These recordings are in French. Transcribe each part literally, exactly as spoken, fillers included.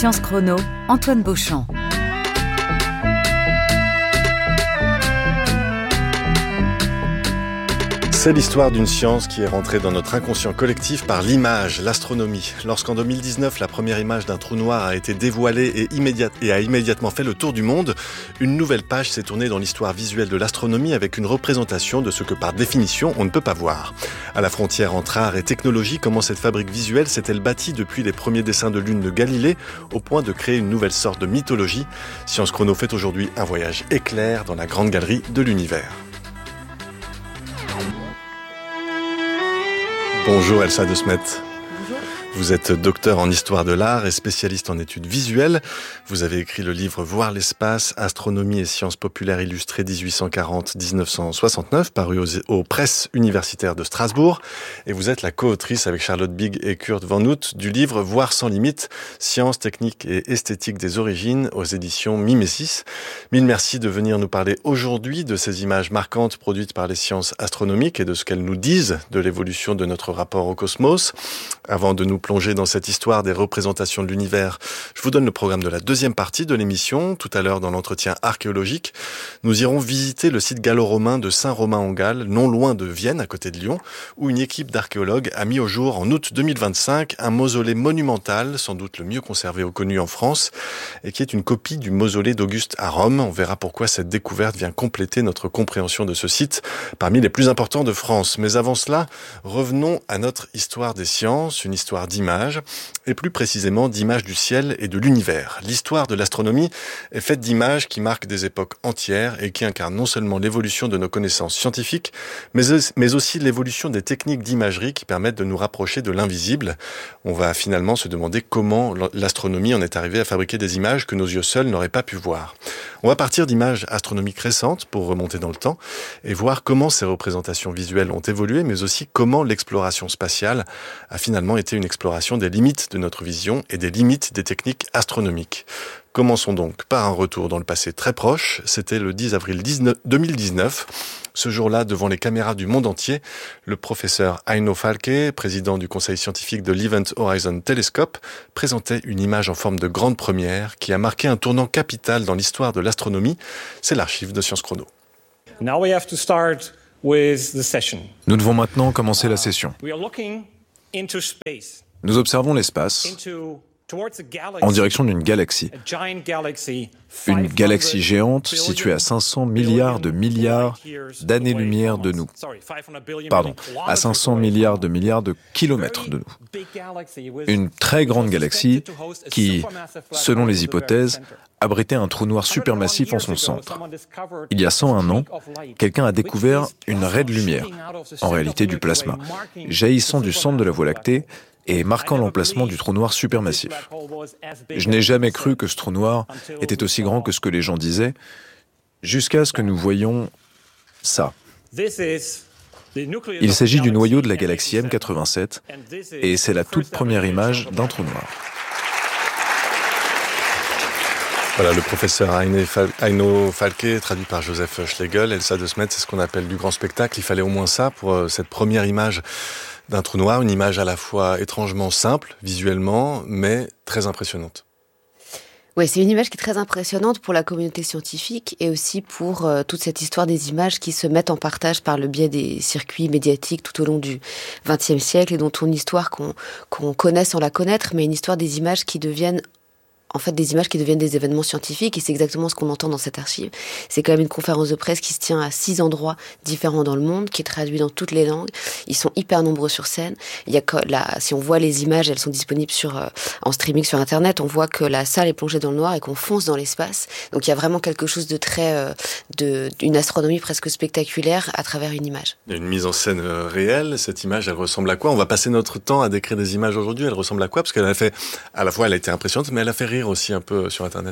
Science Chrono, Antoine Beauchamp. C'est l'histoire d'une science qui est rentrée dans notre inconscient collectif par l'image, l'astronomie. Lorsqu'en deux mille dix-neuf, la première image d'un trou noir a été dévoilée et, immédiat, et a immédiatement fait le tour du monde, une nouvelle page s'est tournée dans l'histoire visuelle de l'astronomie avec une représentation de ce que par définition on ne peut pas voir. À la frontière entre art et technologie, comment cette fabrique visuelle s'est-elle bâtie depuis les premiers dessins de lune de Galilée au point de créer une nouvelle sorte de mythologie? Science Chrono fait aujourd'hui un voyage éclair dans la grande galerie de l'univers. Bonjour Elsa de Smet. Bonjour. Vous êtes docteur en histoire de l'art et spécialiste en études visuelles. Vous avez écrit le livre Voir l'espace, astronomie et sciences populaires illustrées dix-huit cent quarante à dix-neuf cent soixante-neuf, paru aux, aux presses universitaires de Strasbourg. Et vous êtes la co-autrice avec Charlotte Big et Kurt Van Hout du livre Voir sans limite, sciences, techniques et esthétique des origines aux éditions Mimesis. Mille merci de venir nous parler aujourd'hui de ces images marquantes produites par les sciences astronomiques et de ce qu'elles nous disent de l'évolution de notre rapport au cosmos. Avant de nous plonger dans cette histoire des représentations de l'univers, je vous donne le programme de la deuxième partie de l'émission. Tout à l'heure, dans l'entretien archéologique, nous irons visiter le site gallo-romain de Saint-Romain-en-Galles, non loin de Vienne, à côté de Lyon, où une équipe d'archéologues a mis au jour en août deux mille vingt-cinq un mausolée monumental, sans doute le mieux conservé ou connu en France, et qui est une copie du mausolée d'Auguste à Rome. On verra pourquoi cette découverte vient compléter notre compréhension de ce site, parmi les plus importants de France. Mais avant cela, revenons à notre histoire des sciences, une histoire d'images, et plus précisément d'images du ciel et de l'univers. L'histoire de l'astronomie est faite d'images qui marquent des époques entières et qui incarnent non seulement l'évolution de nos connaissances scientifiques, mais, mais aussi l'évolution des techniques d'imagerie qui permettent de nous rapprocher de l'invisible. On va finalement se demander comment l'astronomie en est arrivée à fabriquer des images que nos yeux seuls n'auraient pas pu voir. On va partir d'images astronomiques récentes pour remonter dans le temps et voir comment ces représentations visuelles ont évolué, mais aussi comment l'exploration spatiale a finalement été une exploration des limites de notre vision et des limites des techniques astronomiques. Commençons donc par un retour dans le passé très proche. C'était le dix avril deux mille dix-neuf. Ce jour-là, devant les caméras du monde entier, le professeur Aino Falke, président du conseil scientifique de l'Event Horizon Telescope, présentait une image en forme de grande première qui a marqué un tournant capital dans l'histoire de l'astronomie. C'est l'archive de Science Chrono. Now we have to start with the session. Nous devons maintenant commencer la session. We are looking into space, Nous observons l'espace into towards a galaxy, en direction d'une galaxie. a giant galaxy, Une five galaxie hundred géante billion, située à cinq cents milliards de milliards d'années-lumière de nous. Pardon, à cinq cents milliards de milliards de kilomètres de nous. Une très grande galaxie qui, selon les hypothèses, abritait un trou noir supermassif en son centre. Il y a cent un ans, quelqu'un a découvert une raie de lumière, en réalité du plasma, jaillissant du centre de la Voie lactée et marquant l'emplacement du trou noir supermassif. Je n'ai jamais cru que ce trou noir était aussi grand que ce que les gens disaient, jusqu'à ce que nous voyions ça. Il s'agit du noyau de la galaxie M quatre-vingt-sept, et c'est la toute première image d'un trou noir. Voilà, le professeur Aino Falke, traduit par Joseph Schlegel. Elsa de Smet, c'est ce qu'on appelle du grand spectacle. Il fallait au moins ça pour cette première image d'un trou noir, une image à la fois étrangement simple, visuellement, mais très impressionnante. Oui, c'est une image qui est très impressionnante pour la communauté scientifique et aussi pour euh, toute cette histoire des images qui se mettent en partage par le biais des circuits médiatiques tout au long du vingtième siècle et dont une histoire qu'on, qu'on connaît sans la connaître, mais une histoire des images qui deviennent en fait des images qui deviennent des événements scientifiques, et c'est exactement ce qu'on entend dans cette archive. C'est quand même une conférence de presse qui se tient à six endroits différents dans le monde, qui est traduite dans toutes les langues. Ils sont hyper nombreux sur scène. Il y a que là, si on voit les images, elles sont disponibles sur euh, en streaming sur Internet. On voit que la salle est plongée dans le noir et qu'on fonce dans l'espace. Donc il y a vraiment quelque chose de très, euh, de une astronomie presque spectaculaire à travers une image. Il y a une mise en scène euh, réelle. Cette image, elle ressemble à quoi? On va passer notre temps à décrire des images aujourd'hui. Elle ressemble à quoi? Parce qu'elle a fait, à la fois, elle a été impressionnante, mais elle a fait rire aussi un peu sur Internet.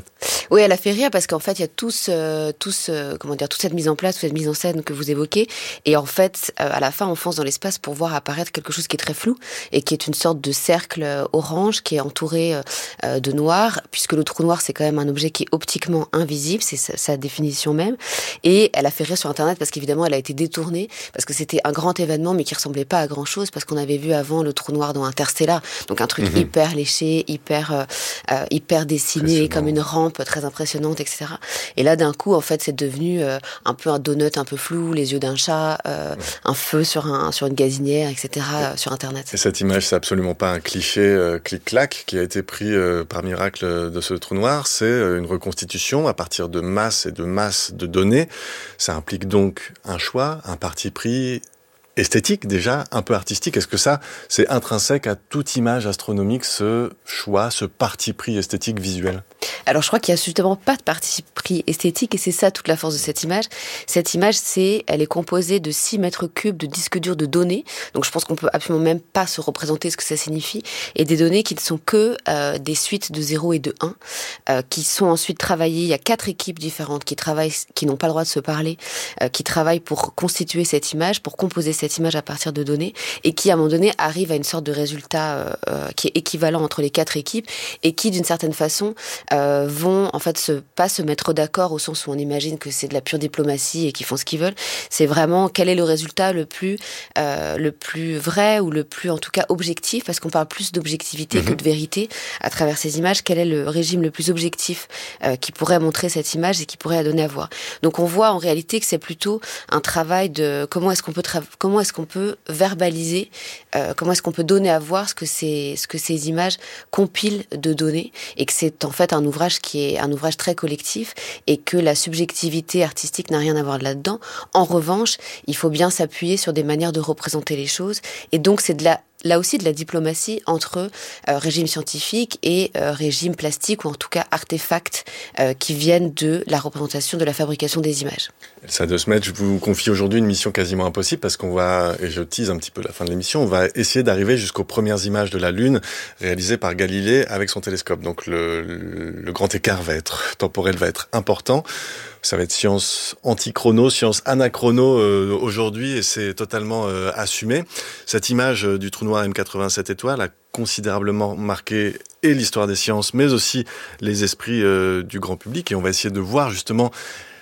Oui, elle a fait rire parce qu'en fait, il y a tous, euh, tous, euh, comment dire, toute cette mise en place, toute cette mise en scène que vous évoquez. Et en fait, euh, à la fin, on fonce dans l'espace pour voir apparaître quelque chose qui est très flou et qui est une sorte de cercle orange qui est entouré euh, de noir, puisque le trou noir, c'est quand même un objet qui est optiquement invisible, c'est sa, sa définition même. Et elle a fait rire sur Internet parce qu'évidemment, elle a été détournée, parce que c'était un grand événement, mais qui ressemblait pas à grand chose, parce qu'on avait vu avant le trou noir dans Interstellar, donc un truc mmh. hyper léché, hyper, euh, euh, hyper dessiné, comme une rampe très impressionnante, et cetera. Et là, d'un coup, en fait, c'est devenu euh, un peu un donut un peu flou, les yeux d'un chat, euh, ouais. un feu sur, un, sur une gazinière, et cetera, euh, sur Internet. Et cette image, c'est absolument pas un cliché euh, clic-clac qui a été pris euh, par miracle de ce trou noir, c'est euh, une reconstitution à partir de masse et de masse de données. Ça implique donc un choix, un parti pris esthétique déjà, un peu artistique. Est-ce que ça, c'est intrinsèque à toute image astronomique, ce choix, ce parti pris esthétique visuel ? Alors je crois qu'il n'y a justement pas de parti pris esthétique et c'est ça toute la force de cette image. Cette image, c'est, elle est composée de six mètres cubes de disques durs de données. Donc je pense qu'on peut absolument même pas se représenter ce que ça signifie. Et des données qui ne sont que euh, des suites de zéro et de un, euh, qui sont ensuite travaillées. Il y a quatre équipes différentes qui travaillent, qui n'ont pas le droit de se parler, euh, qui travaillent pour constituer cette image, pour composer cette image à partir de données et qui, à un moment donné, arrivent à une sorte de résultat euh, qui est équivalent entre les quatre équipes et qui, d'une certaine façon, euh, vont en fait se, pas se mettre d'accord au sens où on imagine que c'est de la pure diplomatie et qu'ils font ce qu'ils veulent. C'est vraiment quel est le résultat le plus, euh, le plus vrai ou le plus, en tout cas, objectif, parce qu'on parle plus d'objectivité mmh. que de vérité à travers ces images. Quel est le régime le plus objectif euh, qui pourrait montrer cette image et qui pourrait la donner à voir. Donc on voit en réalité que c'est plutôt un travail de comment est-ce qu'on peut tra- comment est-ce qu'on peut verbaliser, euh, comment est-ce qu'on peut donner à voir ce que ces, ce que ces images compilent de données et que c'est en fait un ouvrage qui est un ouvrage très collectif et que la subjectivité artistique n'a rien à voir là-dedans. En revanche, il faut bien s'appuyer sur des manières de représenter les choses et donc c'est de la là aussi de la diplomatie entre euh, régime scientifique et euh, régime plastique ou en tout cas artefacts euh, qui viennent de la représentation, de la fabrication des images. Elsa De Smet, je vous confie aujourd'hui une mission quasiment impossible parce qu'on va, et je tease un petit peu la fin de l'émission, on va essayer d'arriver jusqu'aux premières images de la Lune réalisées par Galilée avec son télescope. Donc le, le, le grand écart va être temporel, va être important. Ça va être science anti-chrono, science anachrono euh, aujourd'hui et c'est totalement euh, assumé. Cette image euh, du trou noir M quatre-vingt-sept étoiles a considérablement marqué et l'histoire des sciences mais aussi les esprits euh, du grand public et on va essayer de voir justement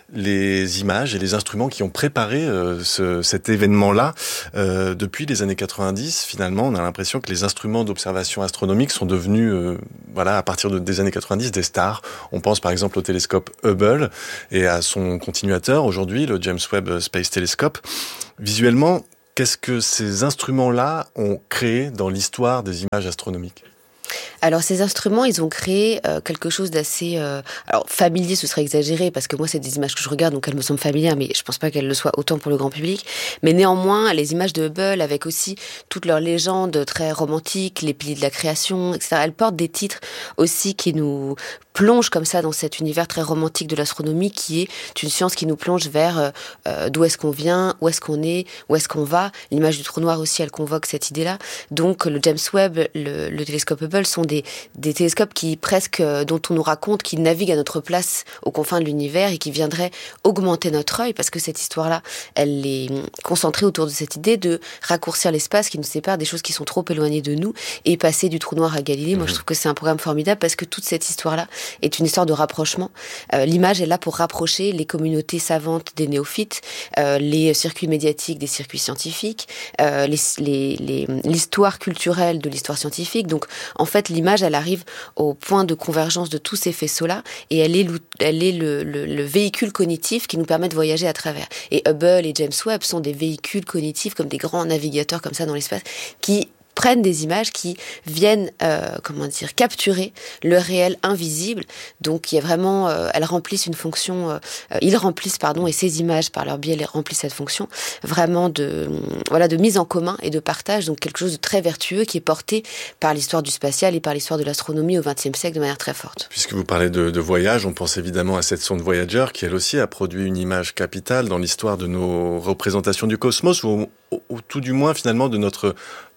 les images et les instruments qui ont préparé euh, ce, cet événement-là. Euh, depuis les années quatre-vingt-dix, finalement, on a l'impression que les instruments d'observation astronomique sont devenus, euh, voilà, à partir de, des années quatre-vingt-dix, des stars. On pense par exemple au télescope Hubble et à son continuateur aujourd'hui, le James Webb Space Telescope. Visuellement, qu'est-ce que ces instruments-là ont créé dans l'histoire des images astronomiques ? Alors ces instruments, ils ont créé euh, quelque chose d'assez... Euh, alors familier, ce serait exagéré, parce que moi, c'est des images que je regarde, donc elles me semblent familières, mais je pense pas qu'elles le soient autant pour le grand public. Mais néanmoins, les images de Hubble, avec aussi toute leur légende très romantique, les piliers de la création, et cetera, elles portent des titres aussi qui nous plongent comme ça dans cet univers très romantique de l'astronomie, qui est une science qui nous plonge vers euh, d'où est-ce qu'on vient, où est-ce qu'on est, où est-ce qu'on va. L'image du trou noir aussi, elle convoque cette idée-là. Donc le James Webb, le, le télescope Hubble sont des, des télescopes qui presque, dont on nous raconte qu'ils naviguent à notre place aux confins de l'univers et qui viendraient augmenter notre œil, parce que cette histoire-là, elle est concentrée autour de cette idée de raccourcir l'espace qui nous sépare des choses qui sont trop éloignées de nous et passer du trou noir à Galilée. Moi, je trouve que c'est un programme formidable parce que toute cette histoire-là est une histoire de rapprochement. Euh, l'image est là pour rapprocher les communautés savantes des néophytes, euh, les circuits médiatiques des circuits scientifiques, euh, les, les, les, l'histoire culturelle de l'histoire scientifique. Donc, en fait, l'image, elle arrive au point de convergence de tous ces faisceaux-là et elle est, elle est le, le, le véhicule cognitif qui nous permet de voyager à travers. Et Hubble et James Webb sont des véhicules cognitifs comme des grands navigateurs comme ça dans l'espace qui prennent des images qui viennent, euh, comment dire, capturer le réel invisible. Donc, il y a vraiment, euh, elles remplissent une fonction, euh, ils remplissent, pardon, et ces images, par leur biais, elles remplissent cette fonction, vraiment de, voilà, de mise en commun et de partage. Donc, quelque chose de très vertueux qui est porté par l'histoire du spatial et par l'histoire de l'astronomie au vingtième siècle de manière très forte. Puisque vous parlez de, de voyage, on pense évidemment à cette sonde Voyager qui, elle aussi, a produit une image capitale dans l'histoire de nos représentations du cosmos, ou, ou, ou tout du moins, finalement, de notre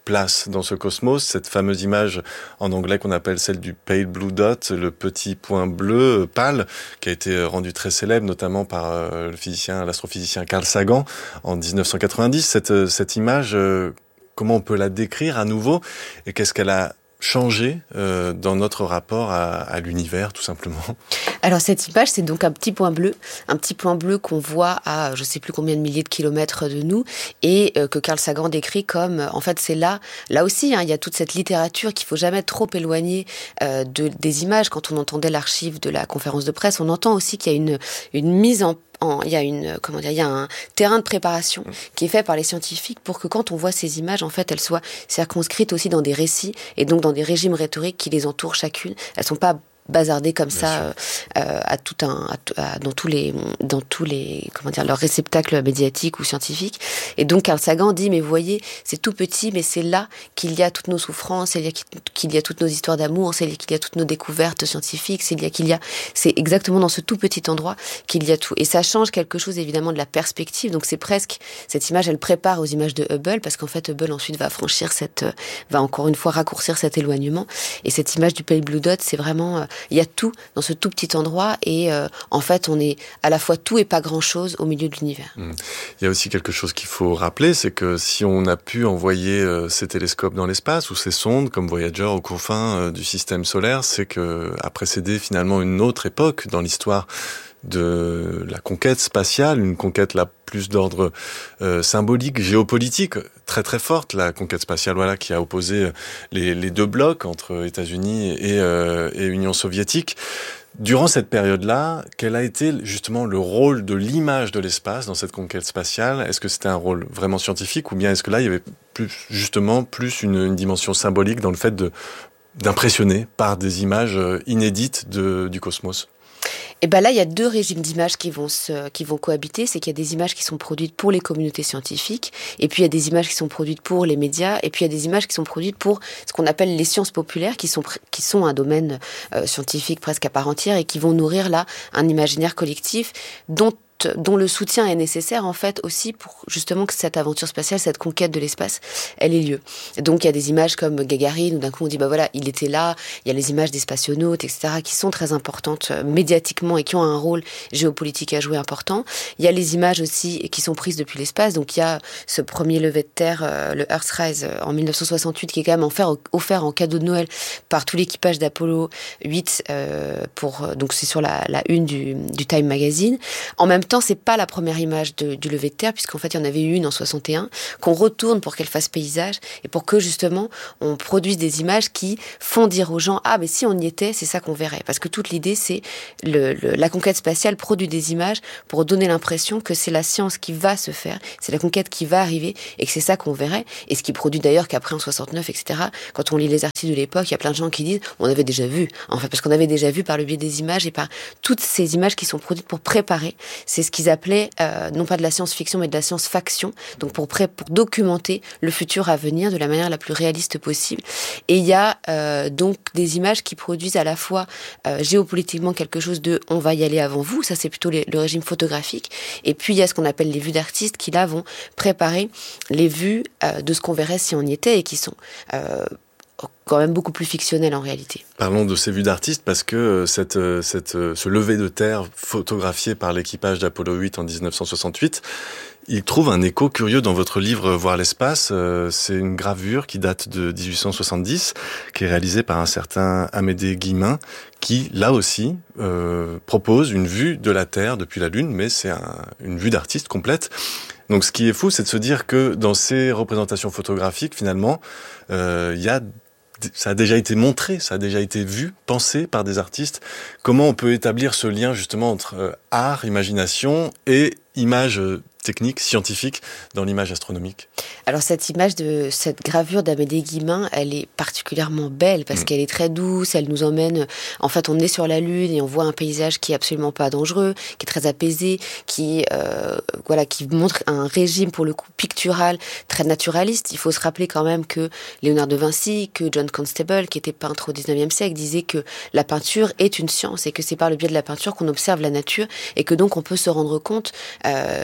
place dans ce cosmos, cette fameuse image en anglais qu'on appelle celle du pale blue dot, le petit point bleu pâle, qui a été rendu très célèbre notamment par euh, le physicien, l'astrophysicien Carl Sagan en dix-neuf cent quatre-vingt-dix. Cette, cette image, euh, comment on peut la décrire à nouveau et qu'est-ce qu'elle a changé euh, dans notre rapport à, à l'univers, tout simplement? Alors cette image, c'est donc un petit point bleu, un petit point bleu qu'on voit à je ne sais plus combien de milliers de kilomètres de nous et euh, que Carl Sagan décrit comme, euh, en fait c'est là, là aussi, hein, il y a toute cette littérature qu'il faut jamais trop éloigner euh, de, des images. Quand on entendait l'archive de la conférence de presse, on entend aussi qu'il y a une, une mise en En, il y a une, comment dire, il y a un terrain de préparation qui est fait par les scientifiques pour que quand on voit ces images, en fait, elles soient circonscrites aussi dans des récits et donc dans des régimes rhétoriques qui les entourent chacune. Elles sont pas bazardées comme Bien ça euh, à tout un à, à, dans tous les dans tous les comment dire leurs réceptacles médiatiques ou scientifiques. Et donc Carl Sagan dit mais vous voyez, c'est tout petit mais c'est là qu'il y a toutes nos souffrances, c'est là qu'il y a toutes nos histoires d'amour, c'est là qu'il y a toutes nos découvertes scientifiques, c'est là qu'il y a c'est exactement dans ce tout petit endroit qu'il y a tout. Et ça change quelque chose évidemment de la perspective. Donc c'est presque cette image, elle prépare aux images de Hubble parce qu'en fait Hubble ensuite va franchir cette va encore une fois raccourcir cet éloignement. Et cette image du pale blue dot, c'est vraiment il y a tout dans ce tout petit endroit et euh, en fait on est à la fois tout et pas grand-chose au milieu de l'univers. Mmh. Il y a aussi quelque chose qu'il faut rappeler, c'est que si on a pu envoyer euh, ces télescopes dans l'espace ou ces sondes comme Voyager aux confins euh, du système solaire, c'est que a précédé finalement une autre époque dans l'histoire de la conquête spatiale, une conquête là plus d'ordre euh, symbolique, géopolitique, très très forte, la conquête spatiale, voilà, qui a opposé les, les deux blocs entre États-Unis et, euh, et Union soviétique. Durant cette période-là, quel a été justement le rôle de l'image de l'espace dans cette conquête spatiale? Est-ce que c'était un rôle vraiment scientifique ou bien est-ce que là il y avait plus, justement plus une, une dimension symbolique dans le fait de d'impressionner par des images inédites de, du cosmos? Et ben là, il y a deux régimes d'images qui vont se, qui vont cohabiter. C'est qu'il y a des images qui sont produites pour les communautés scientifiques, et puis il y a des images qui sont produites pour les médias, et puis il y a des images qui sont produites pour ce qu'on appelle les sciences populaires, qui sont, qui sont un domaine euh, scientifique presque à part entière, et qui vont nourrir là un imaginaire collectif dont dont le soutien est nécessaire en fait aussi pour justement que cette aventure spatiale, cette conquête de l'espace, elle ait lieu. Donc il y a des images comme Gagarine où d'un coup on dit bah voilà, il était là. Il y a les images des spationautes, et cetera qui sont très importantes euh, médiatiquement et qui ont un rôle géopolitique à jouer important. Il y a les images aussi qui sont prises depuis l'espace. Donc il y a ce premier lever de terre, euh, le Earthrise euh, en dix-neuf cent soixante-huit qui est quand même offert, offert en cadeau de Noël par tout l'équipage d'Apollo huit. Euh, pour donc c'est sur la, la une du, du Time Magazine. En même temps, c'est pas la première image de, du lever de terre, puisqu'en fait, il y en avait eu une en soixante et un, qu'on retourne pour qu'elle fasse paysage, et pour que, justement, on produise des images qui font dire aux gens, ah, mais si on y était, c'est ça qu'on verrait. Parce que toute l'idée, c'est le, le, la conquête spatiale produit des images pour donner l'impression que c'est la science qui va se faire, c'est la conquête qui va arriver, et que c'est ça qu'on verrait. Et ce qui produit d'ailleurs qu'après, en soixante-neuf, et cetera, quand on lit les articles de l'époque, il y a plein de gens qui disent, on avait déjà vu, en fait, parce qu'on avait déjà vu par le biais des images et par toutes ces images qui sont produites pour préparer, c'est ce qu'ils appelaient, euh, non pas de la science-fiction, mais de la science-faction, donc pour, pré- pour documenter le futur à venir de la manière la plus réaliste possible. Et il y a euh, donc des images qui produisent à la fois euh, géopolitiquement quelque chose de « on va y aller avant vous », ça c'est plutôt les, le régime photographique, et puis il y a ce qu'on appelle les vues d'artistes qui là vont préparer les vues euh, de ce qu'on verrait si on y était et qui sont... Euh, quand même beaucoup plus fictionnel en réalité. Parlons de ces vues d'artistes parce que cette, cette, ce lever de terre photographié par l'équipage d'Apollo huit en dix-neuf cent soixante-huit, il trouve un écho curieux dans votre livre Voir l'espace. C'est une gravure qui date de dix-huit cent soixante-dix, qui est réalisée par un certain Amédée Guillemin, qui, là aussi, euh, propose une vue de la Terre depuis la Lune, mais c'est un, une vue d'artiste complète. Donc ce qui est fou, c'est de se dire que dans ces représentations photographiques, finalement, euh, il y a ça a déjà été montré, ça a déjà été vu, pensé par des artistes. Comment on peut établir ce lien justement entre euh, art, imagination et image euh, technique, scientifique dans l'image astronomique? Alors cette image de cette gravure d'Amédée Guillemin, elle est particulièrement belle parce mmh. qu'elle est très douce, elle nous emmène, en fait on est sur la Lune et on voit un paysage qui est absolument pas dangereux, qui est très apaisé, qui euh, voilà, qui montre un régime pour le coup pictural, très naturaliste. Il faut se rappeler quand même que Léonard de Vinci, que John Constable, qui était peintre au dix-neuvième siècle, disait que la peinture est une science et que c'est par le biais de la peinture qu'on observe la nature et que donc on peut se rendre compte euh, de ce qui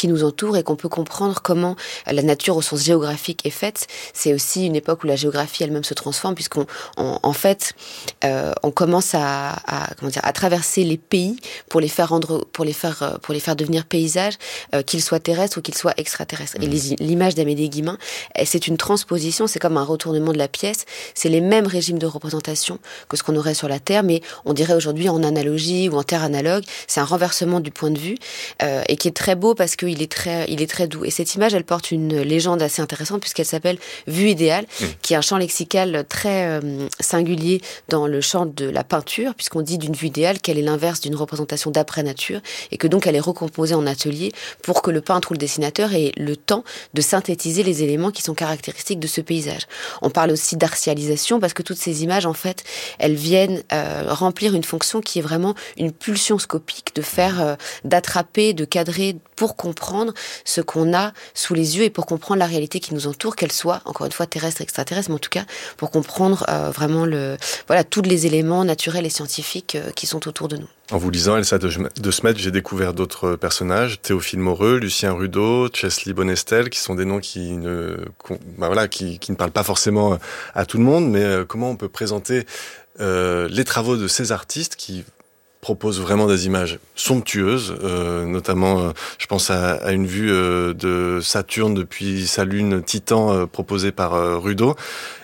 qui nous entoure et qu'on peut comprendre comment la nature au sens géographique est faite. C'est aussi une époque où la géographie elle-même se transforme, puisqu'on on, en fait euh, on commence à, à comment dire à traverser les pays pour les faire rendre pour les faire pour les faire devenir paysages, euh, qu'ils soient terrestres ou qu'ils soient extraterrestres. Mmh. Et les, l'image d'Amédée Guimin, c'est une transposition, c'est comme un retournement de la pièce. C'est les mêmes régimes de représentation que ce qu'on aurait sur la Terre, mais on dirait aujourd'hui en analogie ou en terre analogue. C'est un renversement du point de vue euh, et qui est très beau parce qu'il est très, il est très doux. Et cette image, elle porte une légende assez intéressante puisqu'elle s'appelle Vue idéale, mmh. qui est un champ lexical très euh, singulier dans le champ de la peinture, puisqu'on dit d'une vue idéale qu'elle est l'inverse d'une représentation d'après nature et que donc elle est recomposée en atelier pour que le peintre ou le dessinateur ait le temps de synthétiser les éléments qui sont caractéristiques de ce paysage. On parle aussi d'artialisation parce que toutes ces images, en fait, elles viennent euh, remplir une fonction qui est vraiment une pulsion scopique, de faire, euh, d'attraper, de cadrer pour comprendre ce qu'on a sous les yeux et pour comprendre la réalité qui nous entoure, qu'elle soit, encore une fois, terrestre, extraterrestre, mais en tout cas, pour comprendre euh, vraiment le, voilà, tous les éléments naturels et scientifiques euh, qui sont autour de nous. En vous lisant Elsa de Smet, j'ai découvert d'autres personnages, Théophile Moreux, Lucien Rudeau, Chesley Bonestel, qui sont des noms qui ne, bah voilà, qui, qui ne parlent pas forcément à tout le monde, mais euh, comment on peut présenter euh, les travaux de ces artistes qui proposent vraiment des images somptueuses, euh, notamment, euh, je pense à, à une vue euh, de Saturne depuis sa lune Titan euh, proposée par euh, Rudeau,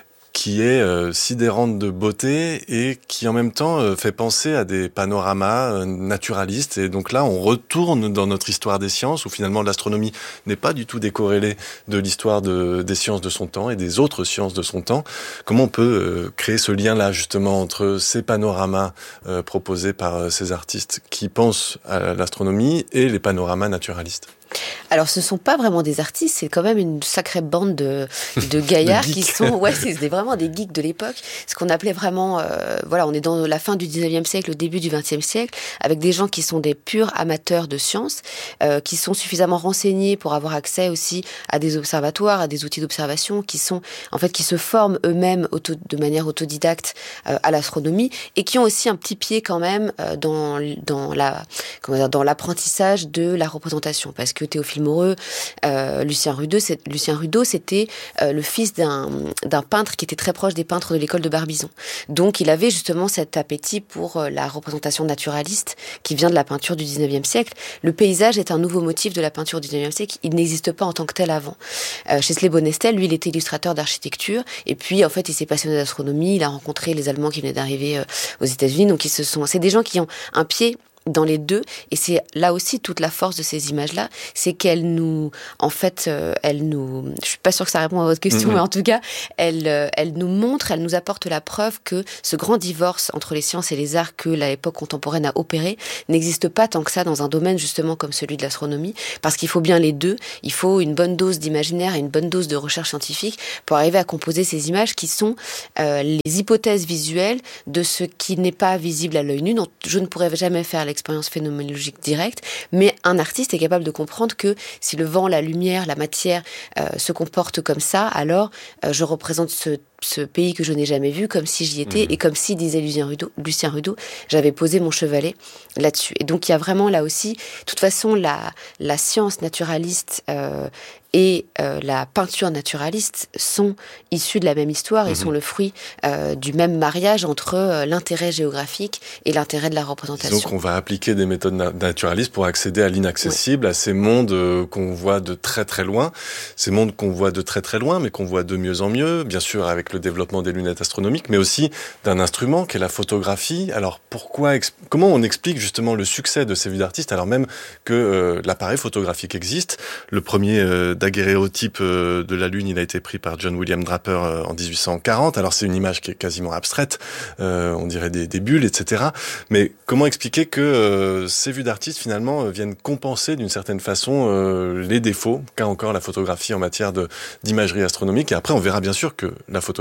qui est euh, sidérante de beauté et qui en même temps euh, fait penser à des panoramas euh, naturalistes. Et donc là, on retourne dans notre histoire des sciences où finalement l'astronomie n'est pas du tout décorrélée de l'histoire de, des sciences de son temps et des autres sciences de son temps. Comment on peut euh, créer ce lien-là justement entre ces panoramas euh, proposés par euh, ces artistes qui pensent à l'astronomie et les panoramas naturalistes ? Alors, ce ne sont pas vraiment des artistes, c'est quand même une sacrée bande de, de gaillards qui sont, ouais, c'est vraiment des geeks de l'époque. Ce qu'on appelait vraiment, euh, voilà, on est dans la fin du dix-neuvième siècle, le début du vingtième siècle, avec des gens qui sont des purs amateurs de sciences, euh, qui sont suffisamment renseignés pour avoir accès aussi à des observatoires, à des outils d'observation, qui sont, en fait, qui se forment eux-mêmes auto, de manière autodidacte euh, à l'astronomie et qui ont aussi un petit pied quand même euh, dans, dans la, comment dire, dans l'apprentissage de la représentation, parce que Théophile Moreux, euh, Lucien Rudeau, c'est, Lucien Rudeau, c'était euh, le fils d'un, d'un peintre qui était très proche des peintres de l'école de Barbizon. Donc, il avait justement cet appétit pour euh, la représentation naturaliste qui vient de la peinture du dix-neuvième siècle. Le paysage est un nouveau motif de la peinture du dix-neuvième siècle. Il n'existe pas en tant que tel avant. Euh, Chesley Bonestel, lui, il était illustrateur d'architecture et puis, en fait, il s'est passionné d'astronomie. Il a rencontré les Allemands qui venaient d'arriver euh, aux États-Unis. Donc, ils se sont, c'est des gens qui ont un pied dans les deux, et c'est là aussi toute la force de ces images-là, c'est qu'elles nous, en fait, euh, elles nous, je suis pas sûre que ça répond à votre question, mmh. mais en tout cas, elles, euh, elles nous montrent, elles nous apportent la preuve que ce grand divorce entre les sciences et les arts que l'époque contemporaine a opéré n'existe pas tant que ça dans un domaine justement comme celui de l'astronomie, parce qu'il faut bien les deux, il faut une bonne dose d'imaginaire et une bonne dose de recherche scientifique pour arriver à composer ces images qui sont euh, les hypothèses visuelles de ce qui n'est pas visible à l'œil nu, dont je ne pourrais jamais faire l'expérience phénoménologique directe, mais un artiste est capable de comprendre que si le vent, la lumière, la matière euh, se comportent comme ça, alors euh, je représente ce ce pays que je n'ai jamais vu, comme si j'y étais, mmh. et comme si, disait Lucien Rudeau, Lucien Rudeau, j'avais posé mon chevalet là-dessus. Et donc, il y a vraiment là aussi, de toute façon, la, la science naturaliste euh, et euh, la peinture naturaliste sont issues de la même histoire et mmh. sont le fruit euh, du même mariage entre euh, l'intérêt géographique et l'intérêt de la représentation. Donc, on va appliquer des méthodes na- naturalistes pour accéder à l'inaccessible, oui. à ces mondes euh, qu'on voit de très très loin, ces mondes qu'on voit de très très loin, mais qu'on voit de mieux en mieux, bien sûr avec le développement des lunettes astronomiques, mais aussi d'un instrument qu'est la photographie. Alors pourquoi, exp- comment on explique justement le succès de ces vues d'artistes alors même que euh, l'appareil photographique existe? Le premier euh, daguerréotype euh, de la Lune, il a été pris par John William Draper euh, en dix-huit cent quarante. Alors c'est une image qui est quasiment abstraite, euh, on dirait des, des bulles, et cetera. Mais comment expliquer que euh, ces vues d'artistes finalement euh, viennent compenser d'une certaine façon euh, les défauts qu'a encore la photographie en matière de, d'imagerie astronomique? Et après, on verra bien sûr que la photographie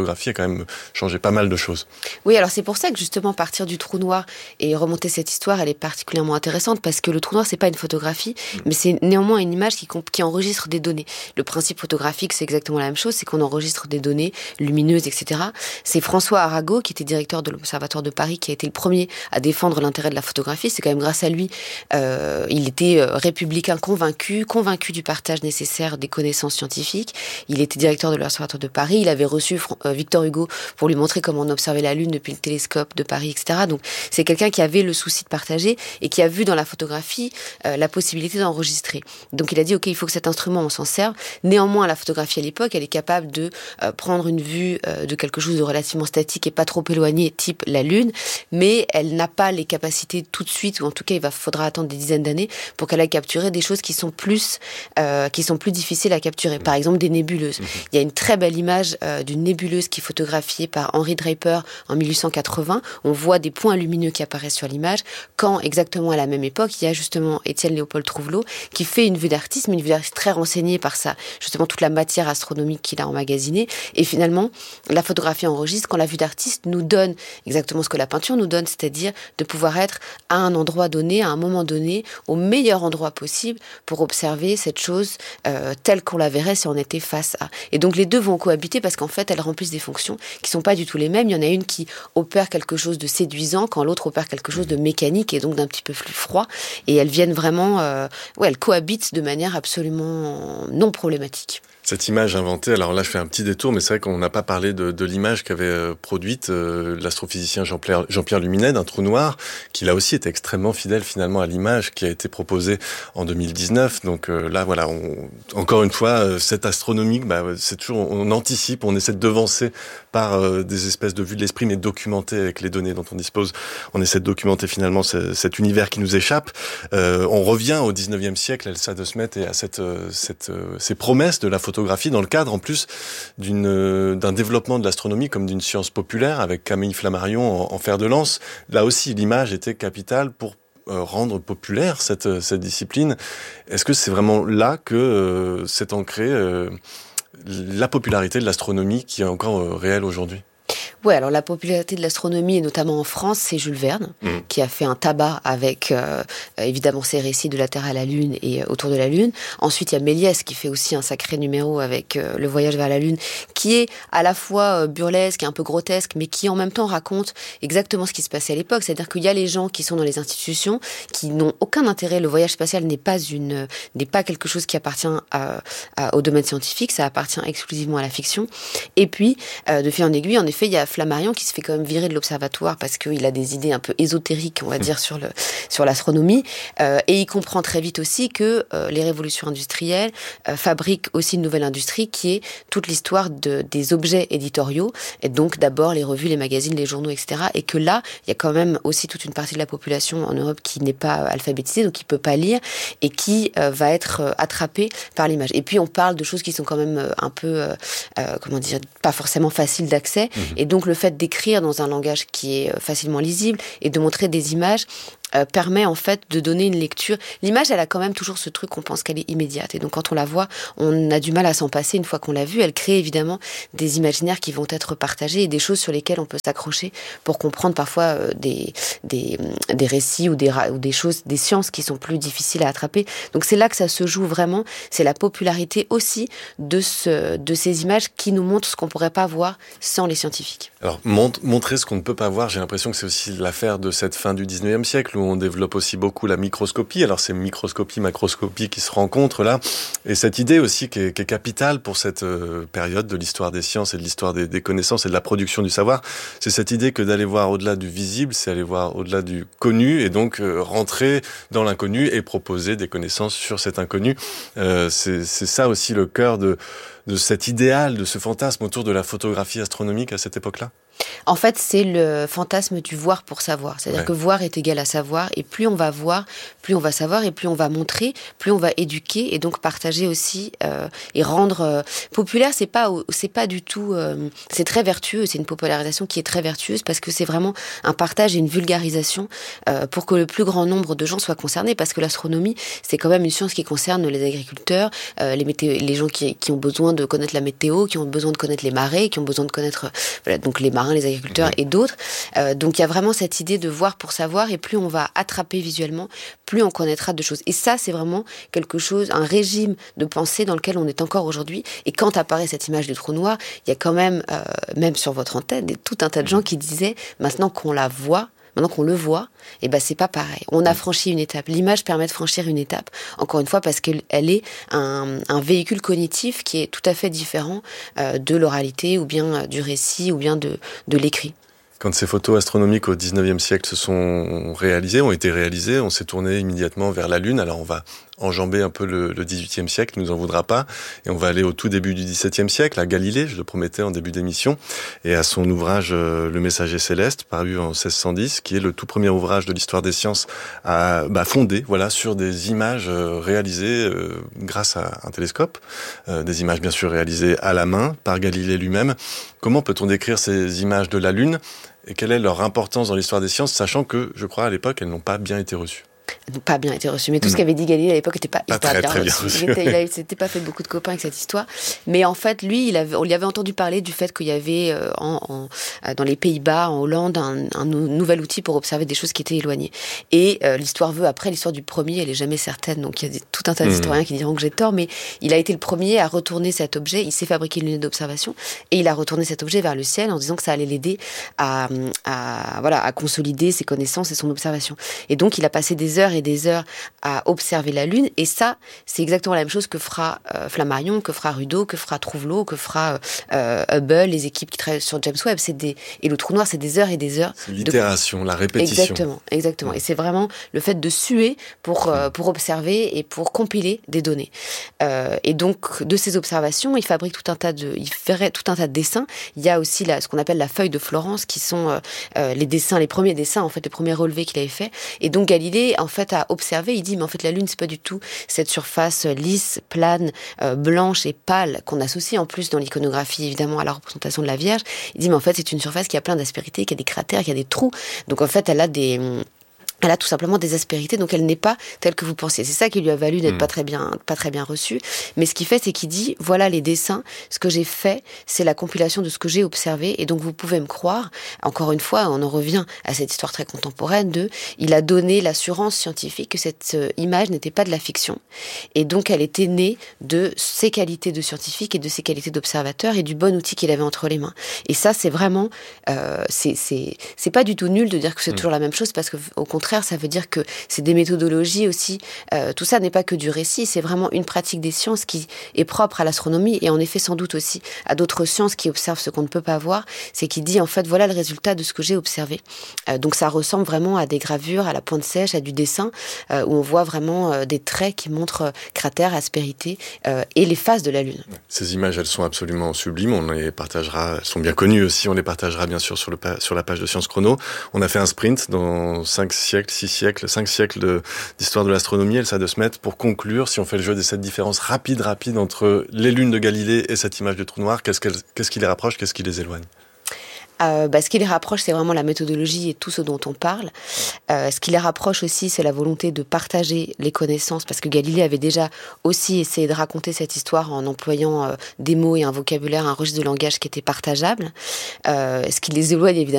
photographie a quand même changé pas mal de choses. Oui, alors c'est pour ça que justement partir du trou noir et remonter cette histoire, elle est particulièrement intéressante parce que le trou noir, c'est pas une photographie, mmh. mais c'est néanmoins une image qui, qui enregistre des données. Le principe photographique, c'est exactement la même chose, c'est qu'on enregistre des données lumineuses, et cetera. C'est François Arago, qui était directeur de l'Observatoire de Paris, qui a été le premier à défendre l'intérêt de la photographie. C'est quand même grâce à lui, euh, il était républicain convaincu, convaincu du partage nécessaire des connaissances scientifiques. Il était directeur de l'Observatoire de Paris, il avait reçu euh, Victor Hugo pour lui montrer comment on observait la Lune depuis le télescope de Paris, et cetera. Donc c'est quelqu'un qui avait le souci de partager et qui a vu dans la photographie euh, la possibilité d'enregistrer. Donc il a dit, ok, il faut que cet instrument, on s'en serve. Néanmoins, la photographie à l'époque, elle est capable de euh, prendre une vue euh, de quelque chose de relativement statique et pas trop éloigné, type la Lune, mais elle n'a pas les capacités tout de suite, ou en tout cas, il va, faudra attendre des dizaines d'années pour qu'elle aille capturer des choses qui sont plus, euh, qui sont plus difficiles à capturer. Par exemple, des nébuleuses. Il y a une très belle image euh, d'une nébuleuse qui est photographiée par Henry Draper en mille huit cent quatre-vingts. On voit des points lumineux qui apparaissent sur l'image, quand exactement à la même époque, il y a justement Étienne Léopold Trouvelot qui fait une vue d'artiste, mais une vue d'artiste très renseignée par ça, justement toute la matière astronomique qu'il a emmagasinée. Et finalement, la photographie enregistre quand la vue d'artiste nous donne exactement ce que la peinture nous donne, c'est-à-dire de pouvoir être à un endroit donné, à un moment donné, au meilleur endroit possible pour observer cette chose euh, telle qu'on la verrait si on était face à. Et donc les deux vont cohabiter parce qu'en fait, elles remplissent des fonctions qui sont pas du tout les mêmes. Il y en a une qui opère quelque chose de séduisant quand l'autre opère quelque chose de mécanique et donc d'un petit peu plus froid. Et elles viennent vraiment, euh, ouais, elles cohabitent de manière absolument non problématique. Cette image inventée, alors là je fais un petit détour, mais c'est vrai qu'on n'a pas parlé de, de l'image qu'avait euh, produite euh, l'astrophysicien Jean-Pierre, Jean-Pierre Luminet d'un trou noir, qui là aussi était extrêmement fidèle finalement à l'image qui a été proposée en deux mille dix-neuf. Donc euh, là voilà, on, encore une fois, euh, cette astronomique, bah, c'est toujours, on anticipe, on essaie de devancer par euh, des espèces de vues de l'esprit, mais documentées avec les données dont on dispose. On essaie de documenter finalement ce, cet univers qui nous échappe. Euh, on revient au dix-neuvième siècle, Elsa de Smet, et à cette, cette, euh, ces promesses de la photographie dans le cadre en plus d'une, euh, d'un développement de l'astronomie comme d'une science populaire avec Camille Flammarion en, en fer de lance. Là aussi, l'image était capitale pour euh, rendre populaire cette, cette discipline. Est-ce que c'est vraiment là que euh, s'est ancrée euh, la popularité de l'astronomie qui est encore euh, réelle aujourd'hui ? Ouais, alors la popularité de l'astronomie, et notamment en France, c'est Jules Verne, mmh. qui a fait un tabac avec, euh, évidemment, ses récits de la Terre à la Lune et euh, autour de la Lune. Ensuite, il y a Méliès, qui fait aussi un sacré numéro avec euh, le voyage vers la Lune, qui est à la fois euh, burlesque et un peu grotesque, mais qui en même temps raconte exactement ce qui se passait à l'époque. C'est-à-dire qu'il y a les gens qui sont dans les institutions, qui n'ont aucun intérêt. Le voyage spatial n'est pas une, n'est pas quelque chose qui appartient à, à, au domaine scientifique, ça appartient exclusivement à la fiction. Et puis, euh, de fil en aiguille, en effet, il y a Flammarion qui se fait quand même virer de l'observatoire parce qu'il a des idées un peu ésotériques, on va dire, sur le sur l'astronomie. Euh, et il comprend très vite aussi que euh, les révolutions industrielles euh, fabriquent aussi une nouvelle industrie qui est toute l'histoire de, des objets éditoriaux. Et donc d'abord les revues, les magazines, les journaux, et cetera. Et que là, il y a quand même aussi toute une partie de la population en Europe qui n'est pas alphabétisée, donc qui peut pas lire et qui euh, va être euh, attrapée par l'image. Et puis on parle de choses qui sont quand même euh, un peu, euh, euh, comment dire, pas forcément faciles d'accès. Mmh. Et donc le fait d'écrire dans un langage qui est facilement lisible et de montrer des images euh, permet en fait de donner une lecture. L'image, elle a quand même toujours ce truc qu'on pense qu'elle est immédiate. Et donc quand on la voit, on a du mal à s'en passer une fois qu'on l'a vue. Elle crée évidemment des imaginaires qui vont être partagés et des choses sur lesquelles on peut s'accrocher pour comprendre parfois euh, des, des, des récits ou des, ou des choses, des sciences qui sont plus difficiles à attraper. Donc c'est là que ça se joue vraiment. C'est la popularité aussi de, ce, de ces images qui nous montrent ce qu'on ne pourrait pas voir sans les scientifiques. Alors, mont- montrer ce qu'on ne peut pas voir, j'ai l'impression que c'est aussi l'affaire de cette fin du dix-neuvième siècle où on développe aussi beaucoup la microscopie. Alors, c'est microscopie, macroscopie qui se rencontrent là. Et cette idée aussi qui est, qui est capitale pour cette euh, période de l'histoire des sciences et de l'histoire des, des connaissances et de la production du savoir, c'est cette idée que d'aller voir au-delà du visible, c'est aller voir au-delà du connu et donc euh, rentrer dans l'inconnu et proposer des connaissances sur cet inconnu. Euh, c'est, c'est ça aussi le cœur de de cet idéal, de ce fantasme autour de la photographie astronomique à cette époque-là ? En fait, c'est le fantasme du voir pour savoir. C'est-à-dire ouais. que voir est égal à savoir, et plus on va voir, plus on va savoir, et plus on va montrer, plus on va éduquer, et donc partager aussi euh, et rendre euh, populaire. C'est pas, c'est pas du tout. Euh, c'est très vertueux. C'est une popularisation qui est très vertueuse parce que c'est vraiment un partage et une vulgarisation euh, pour que le plus grand nombre de gens soient concernés. Parce que l'astronomie, c'est quand même une science qui concerne les agriculteurs, euh, les météo, les gens qui, qui ont besoin de connaître la météo, qui ont besoin de connaître les marées, qui ont besoin de connaître voilà, donc les marins, les agriculteurs mmh. et d'autres. Euh, donc il y a vraiment cette idée de voir pour savoir, et plus on va attraper visuellement, plus on connaîtra de choses. Et ça, c'est vraiment quelque chose, un régime de pensée dans lequel on est encore aujourd'hui. Et quand apparaît cette image du trou noir, il y a quand même, euh, même sur votre antenne, tout un tas de gens qui disaient, maintenant qu'on la voit, maintenant qu'on le voit, eh ben c'est pas pareil. On a franchi une étape. L'image permet de franchir une étape, encore une fois, parce qu'elle elle est un, un véhicule cognitif qui est tout à fait différent euh, de l'oralité, ou bien euh, du récit, ou bien de, de l'écrit. Quand ces photos astronomiques au dix-neuvième siècle se sont réalisées, ont été réalisées, on s'est tourné immédiatement vers la Lune. Alors on va enjamber un peu le, le dix-huitième siècle, il nous en voudra pas, et on va aller au tout début du dix-septième siècle, à Galilée, je le promettais en début d'émission, et à son ouvrage euh, Le Messager céleste, paru en seize cent dix, qui est le tout premier ouvrage de l'histoire des sciences à, bah, fondé voilà, sur des images euh, réalisées euh, grâce à un télescope, euh, des images bien sûr réalisées à la main par Galilée lui-même. Comment peut-on décrire ces images de la Lune et quelle est leur importance dans l'histoire des sciences, sachant que, je crois, à l'époque, elles n'ont pas bien été reçues? Pas bien été reçu, mais tout ce qu'avait dit Galilée à l'époque n'était pas, pas hyper très, bien, très reçu. bien reçu. Il était, il s'était pas fait beaucoup de copains avec cette histoire. Mais en fait, lui, il avait, on lui avait entendu parler du fait qu'il y avait euh, en, en, dans les Pays-Bas, en Hollande, un, un nouvel outil pour observer des choses qui étaient éloignées. Et euh, l'histoire veut, après, l'histoire du premier, elle est jamais certaine. Donc il y a des, tout un tas d'historiens mmh. qui diront que j'ai tort, mais il a été le premier à retourner cet objet. Il s'est fabriqué une lunette d'observation et il a retourné cet objet vers le ciel en disant que ça allait l'aider à, à, voilà, à consolider ses connaissances et son observation. Et donc il a passé des heures et des heures à observer la Lune, et ça, c'est exactement la même chose que fera euh, Flammarion, que fera Rudeau, que fera Trouvelot, que fera euh, Hubble, les équipes qui travaillent sur James Webb, c'est des... et le trou noir, c'est des heures et des heures. C'est l'itération, de... la répétition. Exactement, exactement. Ouais. Et c'est vraiment le fait de suer pour, euh, pour observer et pour compiler des données. Euh, et donc, de ces observations, il fabrique tout un tas de, il ferait tout un tas de dessins. Il y a aussi la, ce qu'on appelle la feuille de Florence, qui sont euh, les dessins, les premiers dessins, en fait, les premiers relevés qu'il avait fait. Et donc, Galilée, en fait, a observé, il dit, mais en fait, la Lune, c'est pas du tout cette surface lisse, plane, euh, blanche et pâle qu'on associe en plus dans l'iconographie, évidemment, à la représentation de la Vierge. Il dit, mais en fait, c'est une surface qui a plein d'aspérités, qui a des cratères, qui a des trous. Donc, en fait, elle a des... Elle a tout simplement des aspérités, donc elle n'est pas telle que vous pensez. C'est ça qui lui a valu d'être mmh. pas très bien, pas très bien reçu. Mais ce qu'il fait, c'est qu'il dit, voilà les dessins, ce que j'ai fait, c'est la compilation de ce que j'ai observé, et donc vous pouvez me croire. Encore une fois, on en revient à cette histoire très contemporaine de, il a donné l'assurance scientifique que cette euh, image n'était pas de la fiction. Et donc elle était née de ses qualités de scientifique et de ses qualités d'observateur et du bon outil qu'il avait entre les mains. Et ça, c'est vraiment, euh, c'est, c'est, c'est pas du tout nul de dire que c'est mmh. toujours la même chose, parce que, au contraire, ça veut dire que c'est des méthodologies aussi. Euh, tout ça n'est pas que du récit, c'est vraiment une pratique des sciences qui est propre à l'astronomie, et en effet sans doute aussi à d'autres sciences qui observent ce qu'on ne peut pas voir. C'est qu'il dit en fait voilà le résultat de ce que j'ai observé. Euh, donc ça ressemble vraiment à des gravures, à la pointe sèche, à du dessin euh, où on voit vraiment euh, des traits qui montrent euh, cratères, aspérités euh, et les phases de la Lune. Ces images, elles sont absolument sublimes. On les partagera. Elles sont bien connues aussi. On les partagera bien sûr sur le sur la page de Sciences Chrono. On a fait un sprint dans cinq siècles. six siècles, cinq siècles de, d'histoire de l'astronomie, Elsa de Smet, pour conclure, si on fait le jeu de cette différence rapide, rapide entre les lunes de Galilée et cette image du trou noir, qu'est-ce, qu'est-ce qui les rapproche, qu'est-ce qui les éloigne? Euh, bah, ce qui les rapproche, c'est vraiment la méthodologie et tout ce dont on parle. Euh, ce qui les rapproche aussi, c'est la volonté de partager les connaissances, parce que Galilée avait déjà aussi essayé de raconter cette histoire en employant euh, des mots et un vocabulaire, un registre de langage qui était partageable. Euh, ce qui les éloigne, évidemment,